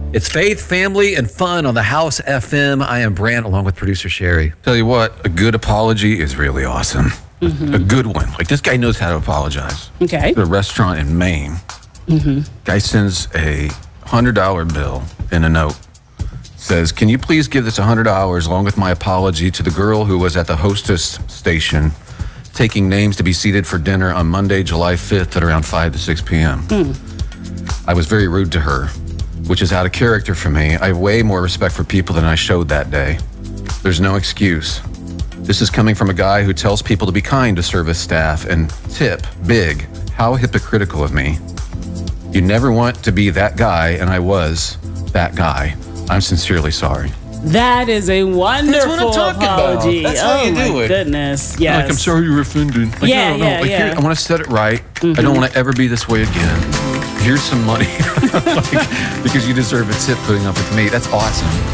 It's faith, family, and fun on the House FM. I am Brant, along with producer Sherry. Tell you what, a good apology is really awesome. A good one. Like, this guy knows how to apologize. Okay. The restaurant in Maine. Guy sends a $100 bill in a note. Says, can you please give this $100 along with my apology to the girl who was at the hostess station taking names to be seated for dinner on Monday, July 5th at around 5 to 6 p.m. I was very rude to her, which is out of character for me. I have way more respect for people than I showed that day. There's no excuse. This is coming from a guy who tells people to be kind to service staff and tip big. How hypocritical of me. You never want to be that guy, and I was that guy. I'm sincerely sorry. That is a wonderful apology. That's how you do it. Goodness, yes. Like, I'm sorry you were offended. Like, Yeah, no. Like, yeah. here, I want to set it right. I don't want to ever be this way again. Here's some money. Like, because you deserve a tip putting up with me. That's awesome.